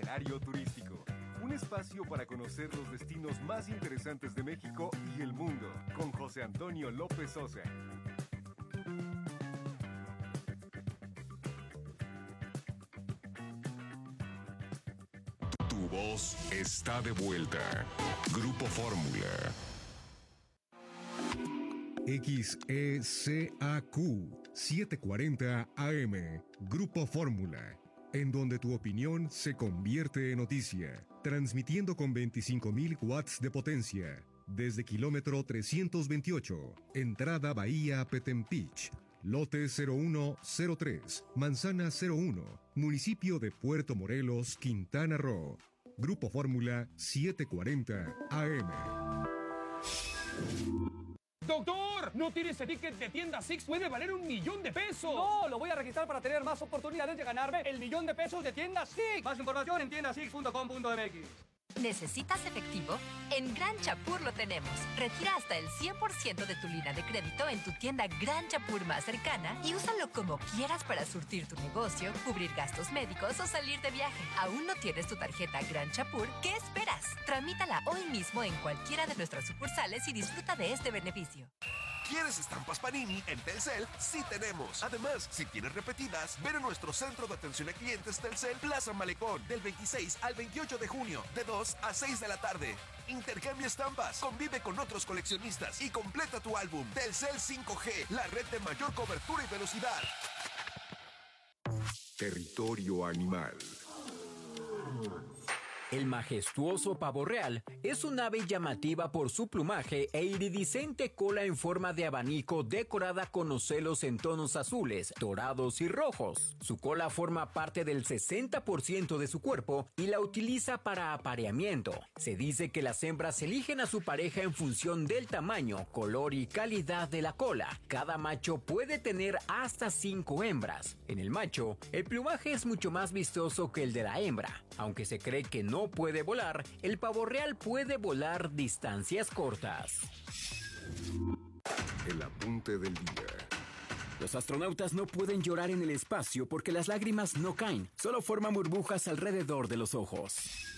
Itinerario Turístico, un espacio para conocer los destinos más interesantes de México y el mundo, con José Antonio López Sosa. Tu voz está de vuelta. Grupo Fórmula. XECAQ 740 AM, Grupo Fórmula, en donde tu opinión se convierte en noticia, transmitiendo con 25.000 watts de potencia, desde kilómetro 328, entrada Bahía Petempich, lote 0103, manzana 01, municipio de Puerto Morelos, Quintana Roo. Grupo Fórmula 740 AM. ¡Doctor! ¡No tiene ese ticket de tienda Six! ¡Puede valer $1,000,000! No, lo voy a registrar para tener más oportunidades de ganarme el $1,000,000 de tienda Six. Más información en tiendasix.com.mx. ¿Necesitas efectivo? En Gran Chapur lo tenemos. Retira hasta el 100% de tu línea de crédito en tu tienda Gran Chapur más cercana y úsalo como quieras para surtir tu negocio, cubrir gastos médicos o salir de viaje. ¿Aún no tienes tu tarjeta Gran Chapur? ¿Qué esperas? Tramítala hoy mismo en cualquiera de nuestras sucursales y disfruta de este beneficio. ¿Quieres estampas Panini? En Telcel sí tenemos. Además, si tienes repetidas, ven a nuestro centro de atención a clientes Telcel Plaza Malecón del 26 al 28 de junio, de 2 a 6 de la tarde. Intercambia estampas, convive con otros coleccionistas y completa tu álbum. Telcel 5G, la red de mayor cobertura y velocidad. Territorio animal. El majestuoso pavo real es un ave llamativa por su plumaje e iridiscente cola en forma de abanico decorada con ocelos en tonos azules, dorados y rojos. Su cola forma parte del 60% de su cuerpo y la utiliza para apareamiento. Se dice que las hembras eligen a su pareja en función del tamaño, color y calidad de la cola. Cada macho puede tener hasta 5 hembras. En el macho, el plumaje es mucho más vistoso que el de la hembra. Aunque se cree que no puede volar, el pavo real puede volar distancias cortas. El apunte del día. Los astronautas no pueden llorar en el espacio porque las lágrimas no caen, solo forman burbujas alrededor de los ojos.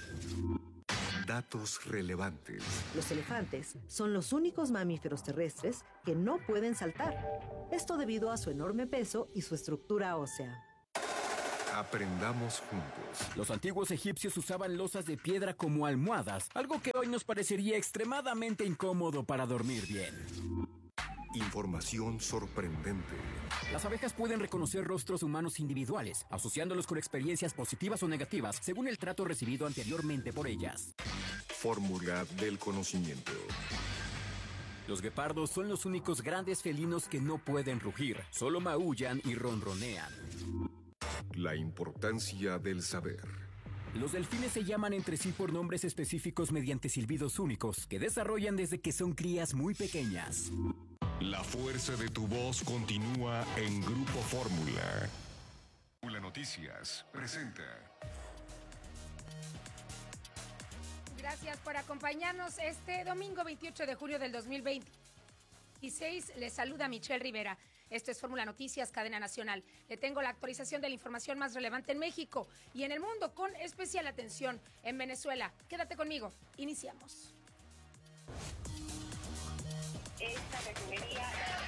Datos relevantes. Los elefantes son los únicos mamíferos terrestres que no pueden saltar. Esto debido a su enorme peso y su estructura ósea. Aprendamos juntos. Los antiguos egipcios usaban losas de piedra como almohadas, algo que hoy nos parecería extremadamente incómodo para dormir bien. Información sorprendente. Las abejas pueden reconocer rostros humanos individuales, asociándolos con experiencias positivas o negativas según el trato recibido anteriormente por ellas. Fórmula del conocimiento. Los guepardos son los únicos grandes felinos que no pueden rugir, solo maullan y ronronean. La importancia del saber. Los delfines se llaman entre sí por nombres específicos mediante silbidos únicos que desarrollan desde que son crías muy pequeñas. La fuerza de tu voz continúa en Grupo Fórmula. Fórmula Noticias presenta. Gracias por acompañarnos este domingo 28 de junio del 2026. Les saluda Michelle Rivera. Esto es Fórmula Noticias, cadena nacional. Le tengo la actualización de la información más relevante en México y en el mundo, con especial atención en Venezuela. Quédate conmigo. Iniciamos. Esta refinería...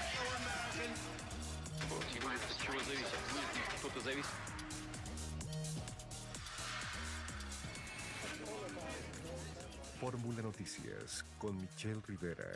Fórmula Noticias con Michelle Rivera.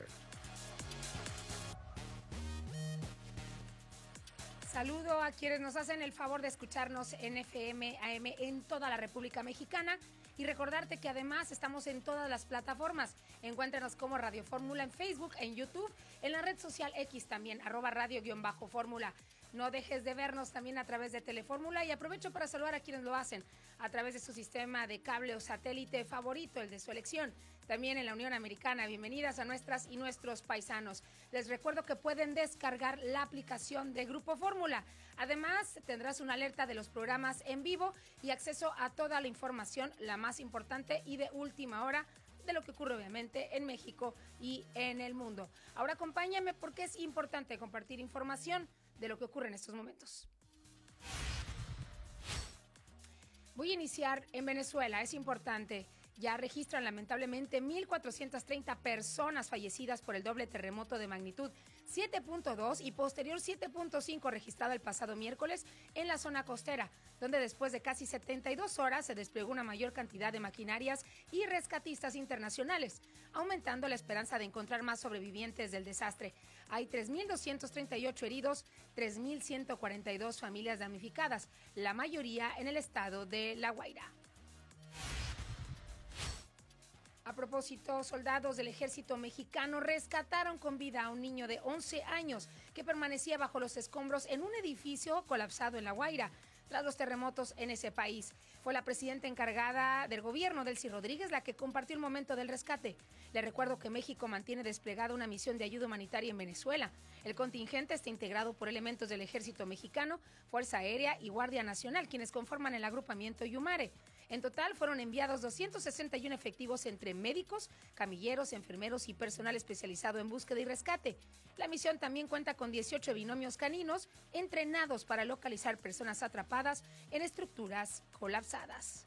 Saludo a quienes nos hacen el favor de escucharnos en FM, AM en toda la República Mexicana y recordarte que además estamos en todas las plataformas. Encuéntranos como Radio Fórmula en Facebook, en YouTube, en la red social X también, @radio_fórmula. No dejes de vernos también a través de Telefórmula y aprovecho para saludar a quienes lo hacen a través de su sistema de cable o satélite favorito, el de su elección. También en la Unión Americana, bienvenidas a nuestras y nuestros paisanos. Les recuerdo que pueden descargar la aplicación de Grupo Fórmula. Además, tendrás una alerta de los programas en vivo y acceso a toda la información, la más importante y de última hora, de lo que ocurre obviamente en México y en el mundo. Ahora acompáñame porque es importante compartir información de lo que ocurre en estos momentos. Voy a iniciar en Venezuela, es importante. Ya registran lamentablemente 1.430 personas fallecidas por el doble terremoto de magnitud 7.2 y posterior 7.5 registrado el pasado miércoles en la zona costera, donde después de casi 72 horas se desplegó una mayor cantidad de maquinarias y rescatistas internacionales, aumentando la esperanza de encontrar más sobrevivientes del desastre. Hay 3.238 heridos, 3.142 familias damnificadas, la mayoría en el estado de La Guaira. A propósito, soldados del ejército mexicano rescataron con vida a un niño de 11 años que permanecía bajo los escombros en un edificio colapsado en La Guaira tras los terremotos en ese país. Fue la presidenta encargada del gobierno, Delcy Rodríguez, la que compartió el momento del rescate. Le recuerdo que México mantiene desplegada una misión de ayuda humanitaria en Venezuela. El contingente está integrado por elementos del ejército mexicano, Fuerza Aérea y Guardia Nacional, quienes conforman el agrupamiento Yumare. En total fueron enviados 261 efectivos entre médicos, camilleros, enfermeros y personal especializado en búsqueda y rescate. La misión también cuenta con 18 binomios caninos entrenados para localizar personas atrapadas en estructuras colapsadas.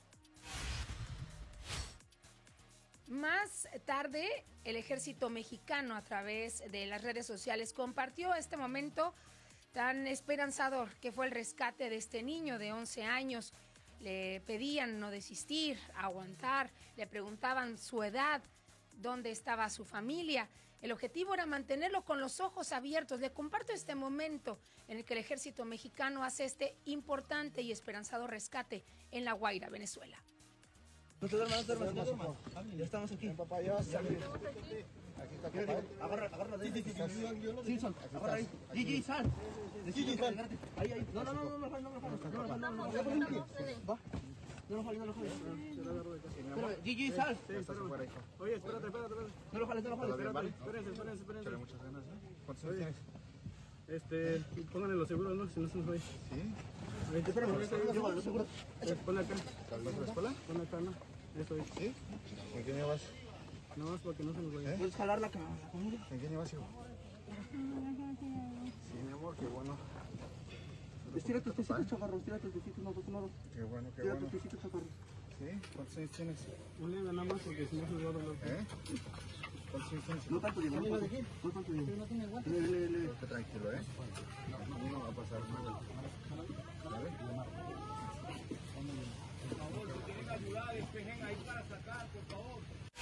Más tarde, el ejército mexicano a través de las redes sociales compartió este momento tan esperanzador que fue el rescate de este niño de 11 años. Le pedían no desistir, aguantar, le preguntaban su edad, dónde estaba su familia. El objetivo era mantenerlo con los ojos abiertos. Le comparto este momento en el que el ejército mexicano hace este importante y esperanzado rescate en La Guaira, Venezuela. No te duermas, ya estamos aquí. Papá, ya vas a salir. Aquí está papá. Agarra ahí. Simpson, agarra ahí. Gigi, sal. Gigi, sal. Ahí. No. Gigi, sal. Oye, espérate. No lo jales. Espérense. Muchas ganas, ¿cuántos años tienes? Pónganle los seguros, ¿no? Si no se nos va. Sí. Espérame, lleva los seguros. Ponle acá. ¿Vas a la escuela? Ponle acá, ¿no? Eso es. ¿Sí? ¿Con quién llevas? No, es porque no se nos vaya. ¿Puedes jalar la cámara? ¿En quién llevas, hijo? Sí, mi amor, qué bueno. Estira tus piecitos, chaparro, no. Qué bueno. Estira tus piecitos, chaparro. ¿Sí? ¿Cuántos años tienes? Un leve nada más, porque si no se va a dolor. ¿Cuántos años tienes? No tanto, no tanto. No tiene guantes. Esté tranquilo, No va a pasar nada. ¿Vale? Por favor, si quieren ayudar, despejen ahí para sacar, por favor.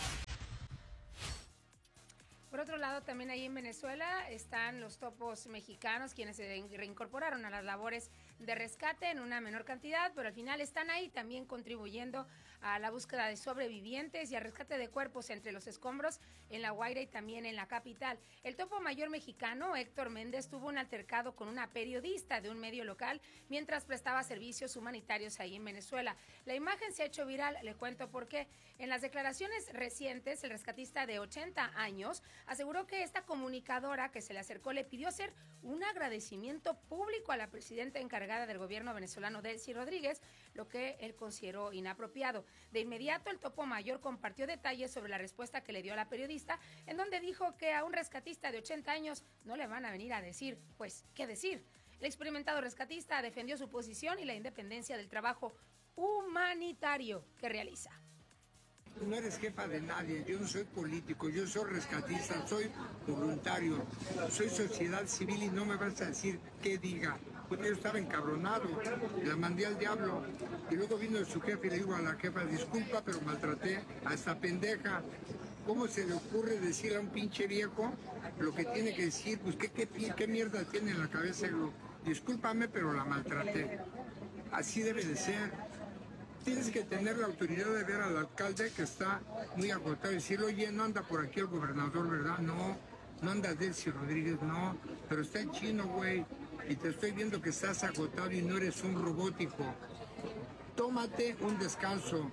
Por otro lado, también ahí en Venezuela están los topos mexicanos, quienes se reincorporaron a las labores de rescate en una menor cantidad, pero al final están ahí también contribuyendo a la búsqueda de sobrevivientes y al rescate de cuerpos entre los escombros en La Guaira y también en la capital. El topo mayor mexicano, Héctor Méndez, tuvo un altercado con una periodista de un medio local mientras prestaba servicios humanitarios ahí en Venezuela. La imagen se ha hecho viral, le cuento por qué. En las declaraciones recientes, el rescatista de 80 años aseguró que esta comunicadora que se le acercó le pidió hacer un agradecimiento público a la presidenta encargada del gobierno venezolano, Delcy Rodríguez, lo que él consideró inapropiado. De inmediato, el topo mayor compartió detalles sobre la respuesta que le dio a la periodista, en donde dijo que a un rescatista de 80 años no le van a venir a decir, pues, ¿qué decir? El experimentado rescatista defendió su posición y la independencia del trabajo humanitario que realiza. Tú no eres jefa de nadie, yo no soy político, yo soy rescatista, soy voluntario, soy sociedad civil y no me vas a decir qué diga. Porque yo estaba encabronado, la mandé al diablo y luego vino su jefe y le digo a la jefa, disculpa, pero maltraté a esta pendeja. ¿Cómo se le ocurre decirle a un pinche viejo lo que tiene que decir? Pues qué mierda tiene en la cabeza. Discúlpame, pero la maltraté. Así debe de ser. Tienes que tener la autoridad de ver al alcalde que está muy agotado y decirle, oye, no anda por aquí el gobernador, ¿verdad? No anda Delcy Rodríguez, no, pero está en chino, güey, y te estoy viendo que estás agotado y no eres un robótico. Tómate un descanso.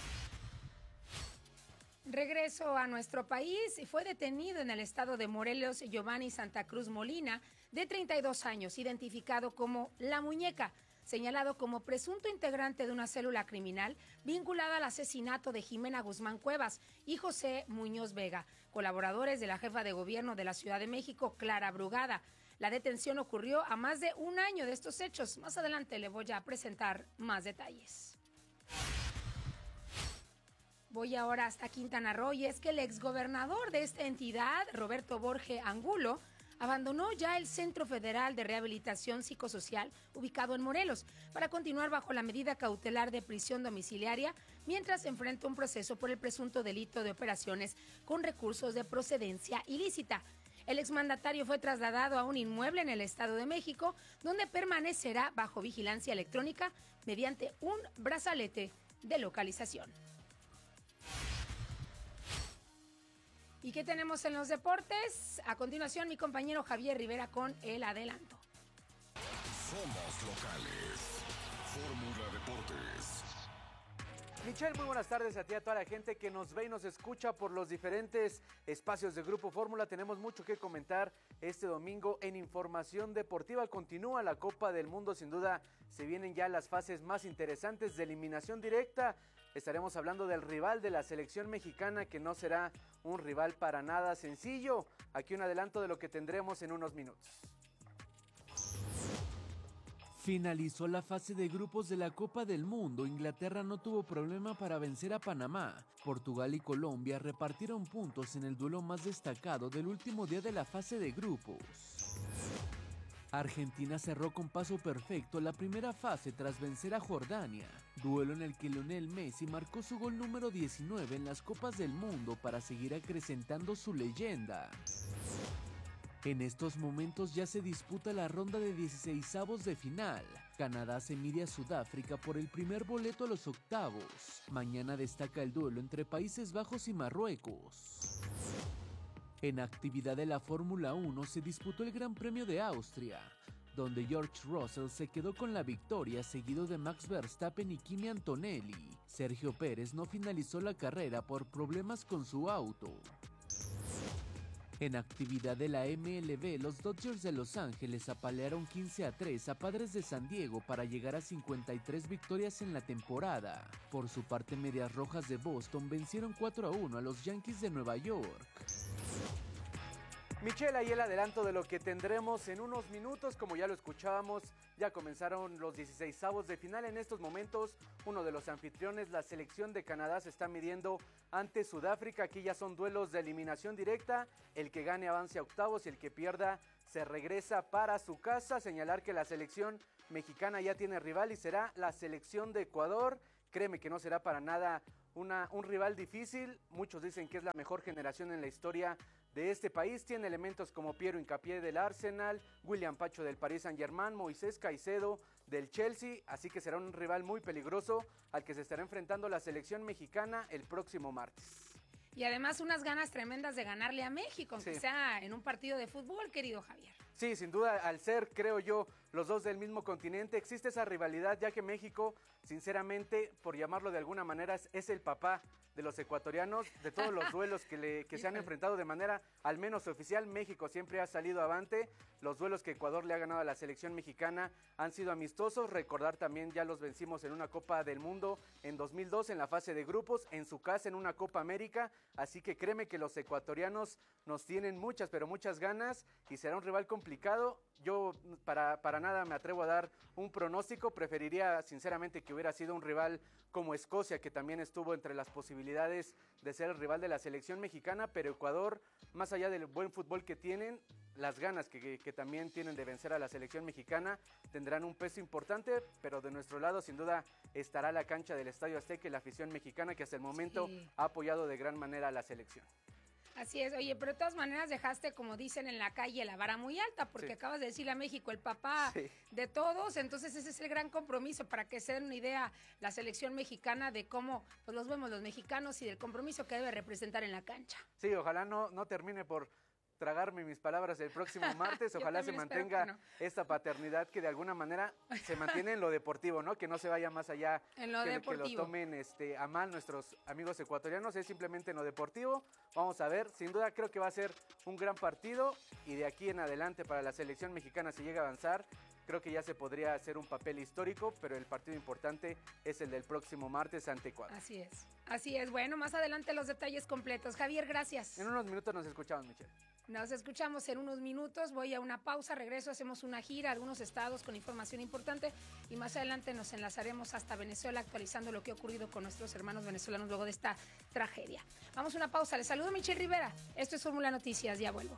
Regreso a nuestro país. Fue detenido en el estado de Morelos Giovanni Santa Cruz Molina, de 32 años, identificado como La Muñeca, señalado como presunto integrante de una célula criminal vinculada al asesinato de Jimena Guzmán Cuevas y José Muñoz Vega, colaboradores de la jefa de gobierno de la Ciudad de México, Clara Brugada. La detención ocurrió a más de un año de estos hechos. Más adelante le voy a presentar más detalles. Voy ahora hasta Quintana Roo y es que el exgobernador de esta entidad, Roberto Borge Angulo, abandonó ya el Centro Federal de Rehabilitación Psicosocial ubicado en Morelos para continuar bajo la medida cautelar de prisión domiciliaria mientras enfrenta un proceso por el presunto delito de operaciones con recursos de procedencia ilícita. El exmandatario fue trasladado a un inmueble en el Estado de México donde permanecerá bajo vigilancia electrónica mediante un brazalete de localización. ¿Y qué tenemos en los deportes? A continuación, mi compañero Javier Rivera con el adelanto. Somos locales. Fórmula Deportes. Michelle, muy buenas tardes a ti, a toda la gente que nos ve y nos escucha por los diferentes espacios de Grupo Fórmula. Tenemos mucho que comentar este domingo en Información Deportiva. Continúa la Copa del Mundo, sin duda se vienen ya las fases más interesantes de eliminación directa. Estaremos hablando del rival de la selección mexicana, que no será un rival para nada sencillo. Aquí un adelanto de lo que tendremos en unos minutos. Finalizó la fase de grupos de la Copa del Mundo. Inglaterra no tuvo problema para vencer a Panamá. Portugal y Colombia repartieron puntos en el duelo más destacado del último día de la fase de grupos. Argentina cerró con paso perfecto la primera fase tras vencer a Jordania, duelo en el que Lionel Messi marcó su gol número 19 en las Copas del Mundo para seguir acrecentando su leyenda. En estos momentos ya se disputa la ronda de 16avos de final. Canadá se mide a Sudáfrica por el primer boleto a los octavos. Mañana destaca el duelo entre Países Bajos y Marruecos. En actividad de la Fórmula 1 se disputó el Gran Premio de Austria, donde George Russell se quedó con la victoria seguido de Max Verstappen y Kimi Antonelli. Sergio Pérez no finalizó la carrera por problemas con su auto. En actividad de la MLB, los Dodgers de Los Ángeles apalearon 15-3 a Padres de San Diego para llegar a 53 victorias en la temporada. Por su parte, Medias Rojas de Boston vencieron 4-1 a los Yankees de Nueva York. Michelle, ahí el adelanto de lo que tendremos en unos minutos. Como ya lo escuchábamos, ya comenzaron los 16avos de final. En estos momentos, uno de los anfitriones, la selección de Canadá, se está midiendo ante Sudáfrica. Aquí ya son duelos de eliminación directa. El que gane avance a octavos y el que pierda se regresa para su casa. Señalar que la selección mexicana ya tiene rival y será la selección de Ecuador. Créeme que no será para nada un rival difícil. Muchos dicen que es la mejor generación en la historia de este país. Tiene elementos como Piero Hincapié del Arsenal, William Pacho del Paris Saint-Germain, Moisés Caicedo del Chelsea, así que será un rival muy peligroso al que se estará enfrentando la selección mexicana el próximo martes. Y además unas ganas tremendas de ganarle a México, aunque sea en un partido de fútbol, querido Javier. Sí, sin duda, al ser, creo yo, los dos del mismo continente, existe esa rivalidad, ya que México, sinceramente, por llamarlo de alguna manera, es el papá de los ecuatorianos. De todos los duelos que se han enfrentado de manera al menos oficial, México siempre ha salido avante. Los duelos que Ecuador le ha ganado a la selección mexicana han sido amistosos. Recordar también, ya los vencimos en una Copa del Mundo en 2002 en la fase de grupos, en su casa en una Copa América. Así que créeme que los ecuatorianos nos tienen muchas, pero muchas ganas y será un rival complicado. Yo para nada me atrevo a dar un pronóstico. Preferiría sinceramente que hubiera sido un rival como Escocia, que también estuvo entre las posibilidades de ser el rival de la selección mexicana, pero Ecuador, más allá del buen fútbol que tienen, las ganas que también tienen de vencer a la selección mexicana tendrán un peso importante, pero de nuestro lado sin duda estará la cancha del Estadio Azteca y la afición mexicana, que hasta el momento ha apoyado de gran manera a la selección. Así es, oye, pero de todas maneras dejaste, como dicen en la calle, la vara muy alta, porque acabas de decirle a México el papá de todos, entonces ese es el gran compromiso, para que se den una idea la selección mexicana de cómo pues los vemos los mexicanos y del compromiso que debe representar en la cancha. Sí, ojalá no termine por tragarme mis palabras el próximo martes, ojalá se mantenga esta paternidad que de alguna manera se mantiene en lo deportivo, ¿no? Que no se vaya más allá, en lo deportivo. Que lo tomen a mal nuestros amigos ecuatorianos, es simplemente en lo deportivo. Vamos a ver, sin duda creo que va a ser un gran partido y de aquí en adelante para la selección mexicana, si llega a avanzar, creo que ya se podría hacer un papel histórico, pero el partido importante es el del próximo martes ante Ecuador. Así es, bueno, más adelante los detalles completos. Javier, gracias. En unos minutos nos escuchamos, Michelle. Nos escuchamos en unos minutos, voy a una pausa, regreso, hacemos una gira a algunos estados con información importante y más adelante nos enlazaremos hasta Venezuela actualizando lo que ha ocurrido con nuestros hermanos venezolanos luego de esta tragedia. Vamos a una pausa, les saludo Michelle Rivera, esto es Fórmula Noticias, ya vuelvo.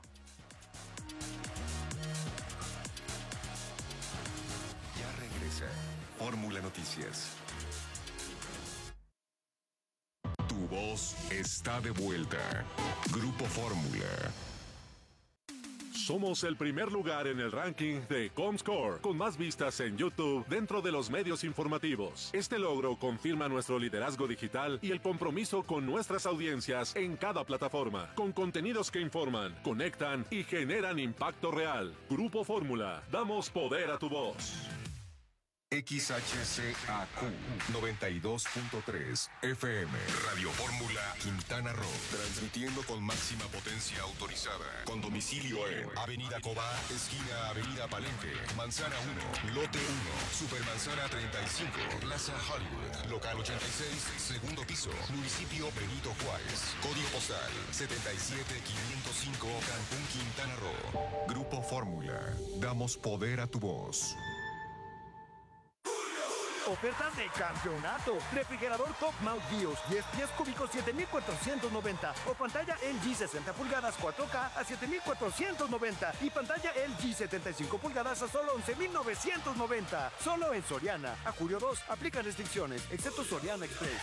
Ya regresa Fórmula Noticias. Tu voz está de vuelta. Grupo Fórmula. Somos el primer lugar en el ranking de Comscore, con más vistas en YouTube dentro de los medios informativos. Este logro confirma nuestro liderazgo digital y el compromiso con nuestras audiencias en cada plataforma, con contenidos que informan, conectan y generan impacto real. Grupo Fórmula, damos poder a tu voz. XHCAQ 92.3 FM Radio Fórmula Quintana Roo, transmitiendo con máxima potencia autorizada, con domicilio en Avenida Cobá, esquina Avenida Palenque, Manzana 1, Lote 1, Supermanzana 35, Plaza Hollywood, Local 86, segundo piso, Municipio Benito Juárez, Código postal 77505, Cancún, Quintana Roo. Grupo Fórmula, damos poder a tu voz. Ofertas de campeonato. Refrigerador Top Mount Bios 10 pies cúbicos 7,490 o pantalla LG 60 pulgadas 4K a 7,490 y pantalla LG 75 pulgadas a solo 11,990. Solo en Soriana. A julio 2 aplican restricciones, excepto Soriana Express.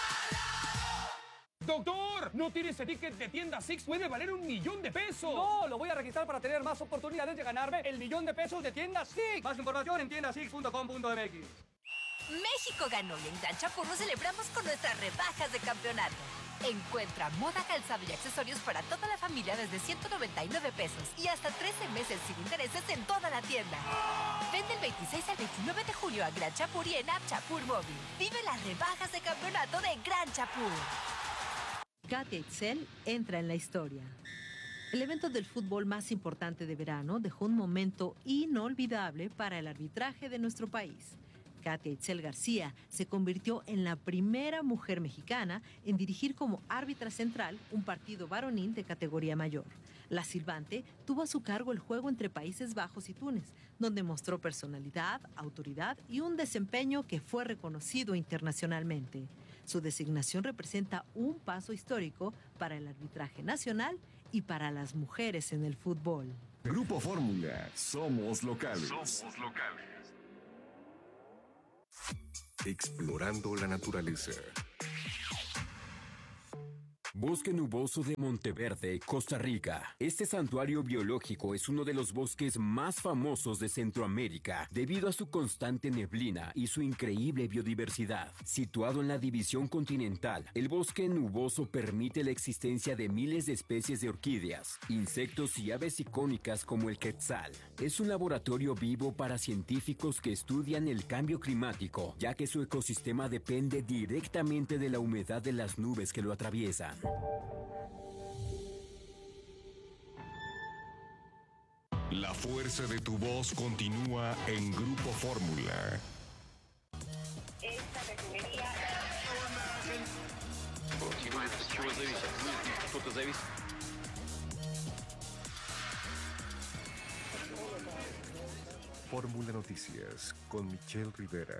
¡Doctor! ¿No tiene ese ticket de tienda Six? ¡Puede valer $1,000,000! No, lo voy a registrar para tener más oportunidades de ganarme el $1,000,000 de tienda Six. Más información en tiendasix.com.mx. México ganó y en Gran Chapurro celebramos con nuestras rebajas de campeonato. Encuentra moda, calzado y accesorios para toda la familia desde $199 y hasta 13 meses sin intereses en toda la tienda. Ven del 26 al 29 de julio a Gran Chapur y en App Chapur Móvil. Vive las rebajas de campeonato de Gran Chapur. Katia Itzel entra en la historia. El evento del fútbol más importante de verano dejó un momento inolvidable para el arbitraje de nuestro país. Katia Itzel García se convirtió en la primera mujer mexicana en dirigir como árbitra central un partido varonil de categoría mayor. La silbante tuvo a su cargo el juego entre Países Bajos y Túnez, donde mostró personalidad, autoridad y un desempeño que fue reconocido internacionalmente. Su designación representa un paso histórico para el arbitraje nacional y para las mujeres en el fútbol. Grupo Fórmula, somos locales. Somos locales. Explorando la naturaleza. Bosque Nuboso de Monteverde, Costa Rica. Este santuario biológico es uno de los bosques más famosos de Centroamérica debido a su constante neblina y su increíble biodiversidad. Situado en la división continental, el bosque nuboso permite la existencia de miles de especies de orquídeas, insectos y aves icónicas como el quetzal. Es un laboratorio vivo para científicos que estudian el cambio climático, ya que su ecosistema depende directamente de la humedad de las nubes que lo atraviesan. La fuerza de tu voz continúa en Grupo Fórmula. Esta refinería... Fórmula Noticias con Michelle Rivera.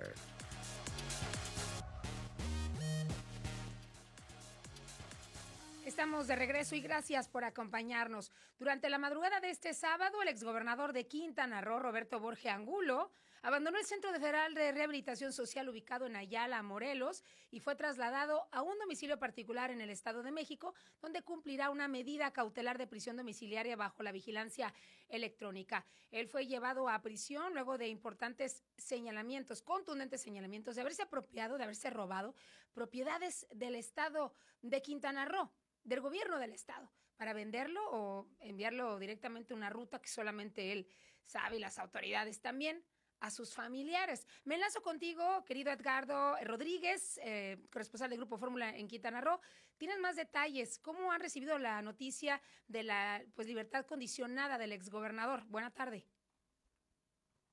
Estamos de regreso y gracias por acompañarnos. Durante la madrugada de este sábado, el exgobernador de Quintana Roo, Roberto Borge Angulo, abandonó el Centro Federal de Rehabilitación Social ubicado en Ayala, Morelos, y fue trasladado a un domicilio particular en el Estado de México, donde cumplirá una medida cautelar de prisión domiciliaria bajo la vigilancia electrónica. Él fue llevado a prisión luego de importantes señalamientos, contundentes señalamientos de haberse apropiado, de haberse robado propiedades del Estado de Quintana Roo, del gobierno del estado, para venderlo o enviarlo directamente a una ruta que solamente él sabe y las autoridades también, a sus familiares. Me enlazo contigo, querido Edgardo Rodríguez, corresponsal del Grupo Fórmula en Quintana Roo. ¿Tienes más detalles? ¿Cómo han recibido la noticia de la libertad condicionada del exgobernador? Buena tarde.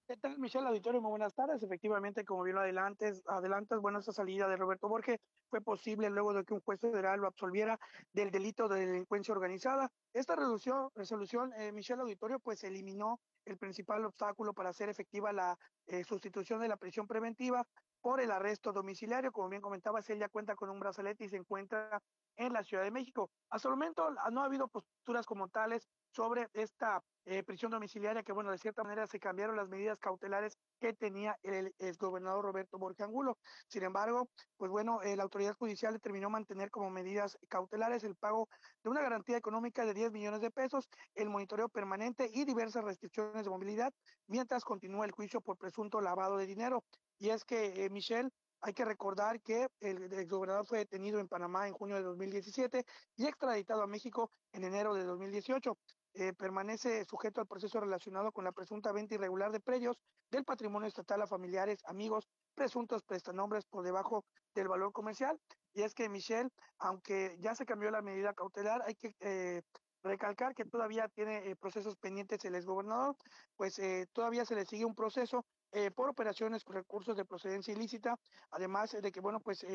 ¿Qué tal, Michelle Auditorio? Muy buenas tardes. Efectivamente, como bien lo adelantas, bueno, esta salida de Roberto Borges fue posible luego de que un juez federal lo absolviera del delito de delincuencia organizada. Esta resolución, Michelle Auditorio, pues eliminó el principal obstáculo para hacer efectiva la sustitución de la prisión preventiva por el arresto domiciliario. Como bien comentabas, él ya cuenta con un brazalete y se encuentra en la Ciudad de México. Hasta el momento no ha habido posturas como tales sobre esta prisión domiciliaria, que bueno, de cierta manera se cambiaron las medidas cautelares que tenía el exgobernador Roberto Borges Angulo. Sin embargo, pues bueno, la autoridad judicial determinó mantener como medidas cautelares el pago de una garantía económica de 10 millones de pesos, el monitoreo permanente y diversas restricciones de movilidad, mientras continúa el juicio por presunto lavado de dinero. Y es que, Michelle, hay que recordar que el exgobernador fue detenido en Panamá en junio de 2017 y extraditado a México en enero de 2018. Permanece sujeto al proceso relacionado con la presunta venta irregular de predios del patrimonio estatal a familiares, amigos, presuntos prestanombres por debajo del valor comercial. Y es que, Michelle, aunque ya se cambió la medida cautelar, hay que recalcar que todavía tiene procesos pendientes el exgobernador, pues todavía se le sigue un proceso por operaciones con recursos de procedencia ilícita, además de que, bueno, pues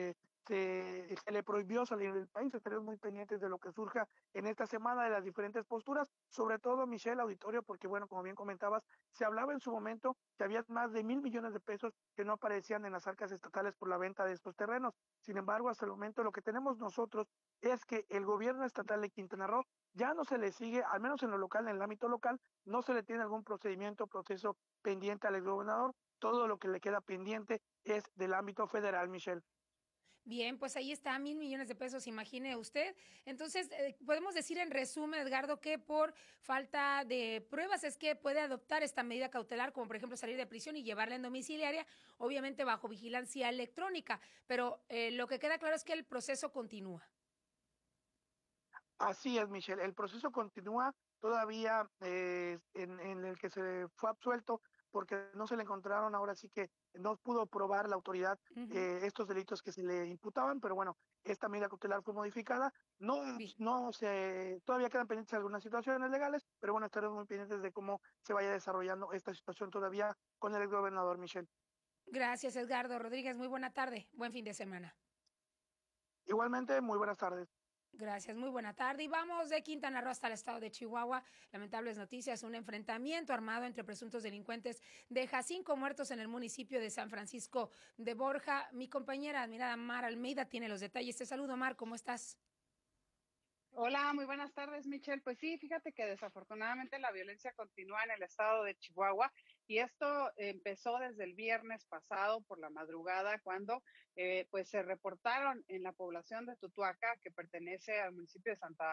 se le prohibió salir del país. Estaremos muy pendientes de lo que surja en esta semana de las diferentes posturas, sobre todo, Michelle Auditorio, porque, bueno, como bien comentabas, se hablaba en su momento que había más de 1,000 millones de pesos que no aparecían en las arcas estatales por la venta de estos terrenos. Sin embargo, hasta el momento lo que tenemos nosotros es que el gobierno estatal de Quintana Roo ya no se le sigue, al menos en lo local, en el ámbito local, no se le tiene algún proceso pendiente al exgobernador. Todo lo que le queda pendiente es del ámbito federal, Michelle. Bien, pues ahí está, 1,000 millones de pesos, imagine usted. Entonces, podemos decir en resumen, Edgardo, que por falta de pruebas es que puede adoptar esta medida cautelar, como por ejemplo salir de prisión y llevarla en domiciliaria, obviamente bajo vigilancia electrónica. Pero lo que queda claro es que el proceso continúa. Así es, Michelle. El proceso continúa todavía en el que se fue absuelto porque no se le encontraron, ahora sí que no pudo probar la autoridad estos delitos que se le imputaban, pero bueno, esta medida cautelar fue modificada. Todavía quedan pendientes algunas situaciones legales, pero bueno, estaremos muy pendientes de cómo se vaya desarrollando esta situación todavía con el gobernador, Michelle. Gracias, Edgardo Rodríguez. Muy buena tarde. Buen fin de semana. Igualmente, muy buenas tardes. Gracias, muy buena tarde. Y vamos de Quintana Roo hasta el estado de Chihuahua. Lamentables noticias, un enfrentamiento armado entre presuntos delincuentes deja 5 muertos en el municipio de San Francisco de Borja. Mi compañera admirada Mar Almeida tiene los detalles. Te saludo, Mar, ¿cómo estás? Hola, muy buenas tardes, Michelle. Pues sí, fíjate que desafortunadamente la violencia continúa en el estado de Chihuahua y esto empezó desde el viernes pasado por la madrugada cuando pues se reportaron en la población de Tutuaca, que pertenece al municipio de Santa